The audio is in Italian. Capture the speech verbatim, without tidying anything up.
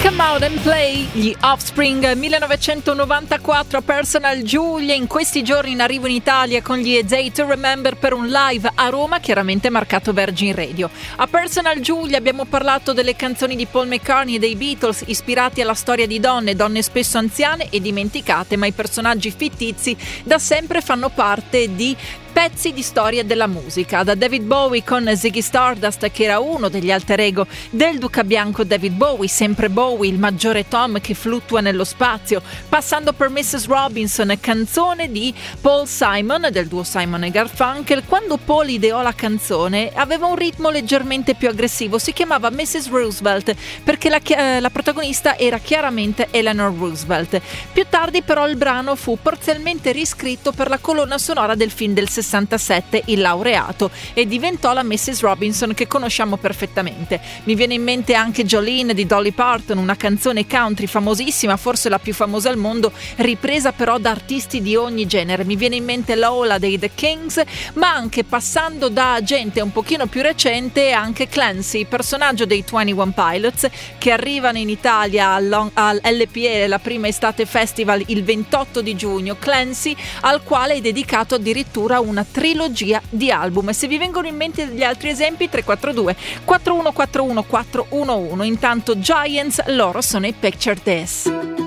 Come Out and Play, gli Offspring, millenovecentonovantaquattro, Personal Julia, in questi giorni in arrivo in Italia con gli A Day to Remember per un live a Roma, chiaramente marcato Virgin Radio. A Personal Julia abbiamo parlato delle canzoni di Paul McCartney e dei Beatles, ispirati alla storia di donne, donne spesso anziane e dimenticate, ma i personaggi fittizi da sempre fanno parte di pezzi di storia della musica, da David Bowie con Ziggy Stardust, che era uno degli alter ego del Duca Bianco David Bowie, sempre Bowie, il maggiore Tom che fluttua nello spazio, passando per missus Robinson, canzone di Paul Simon del duo Simon e Garfunkel. Quando Paul ideò la canzone aveva un ritmo leggermente più aggressivo, si chiamava missus Roosevelt perché la, eh, la protagonista era chiaramente Eleanor Roosevelt. Più tardi però il brano fu parzialmente riscritto per la colonna sonora del film del sessantasette, Il laureato, e diventò la missus Robinson che conosciamo perfettamente. Mi viene in mente anche Jolene di Dolly Parton, una canzone country famosissima, forse la più famosa al mondo, ripresa però da artisti di ogni genere. Mi viene in mente Lola dei The Kings, ma anche, passando da gente un pochino più recente, anche Clancy, personaggio dei ventuno Pilots, che arrivano in Italia all'L P E, la prima estate festival, il ventotto di giugno. Clancy, al quale è dedicato addirittura un una trilogia di album. E se vi vengono in mente degli altri esempi, tre quattro due quattro uno quattro uno quattro uno uno. Intanto Giants, loro sono i Picture This.